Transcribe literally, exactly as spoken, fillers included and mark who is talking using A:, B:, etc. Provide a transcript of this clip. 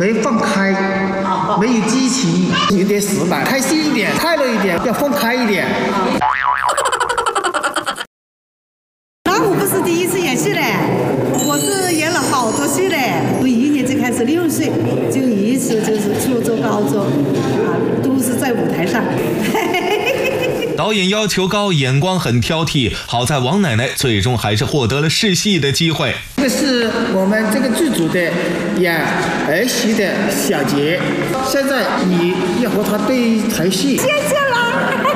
A: 没放开，没有激情，有点死板，开心一点，快乐一点，要放开一点。
B: 那我不是第一次演戏嘞，我是演了好多戏嘞。我一年就开始六岁就一直就是初中、高中啊，都是在舞台上。
C: 导演要求高，眼光很挑剔，好在王奶奶最终还是获得了试戏的机会。
A: 这是我们这个剧组的演儿媳的小杰，现在你要和他对台戏。
B: 谢谢了。